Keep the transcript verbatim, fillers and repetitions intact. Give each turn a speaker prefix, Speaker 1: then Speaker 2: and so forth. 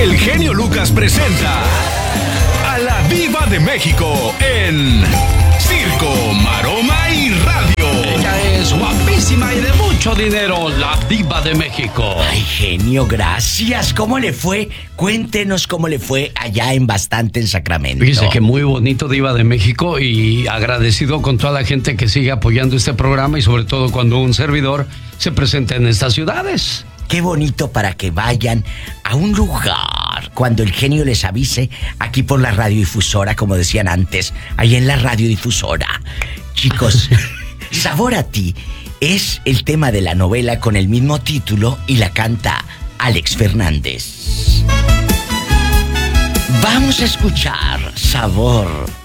Speaker 1: El genio Lucas presenta a la Diva de México en Circo, Maroma y Radio.
Speaker 2: Ella es guapísima y de mucho dinero, la Diva de México.
Speaker 3: Ay, genio, gracias. ¿Cómo le fue? Cuéntenos cómo le fue allá en Bastante, en Sacramento.
Speaker 2: Fíjese que muy bonito, Diva de México, y agradecido con toda la gente que sigue apoyando este programa y sobre todo cuando un servidor se presenta en estas ciudades.
Speaker 3: Qué bonito para que vayan a un lugar cuando el genio les avise, aquí por la radiodifusora, como decían antes, ahí en la radiodifusora. Chicos, Sabor a ti es el tema de la novela con el mismo título y la canta Alex Fernández. Vamos a escuchar Sabor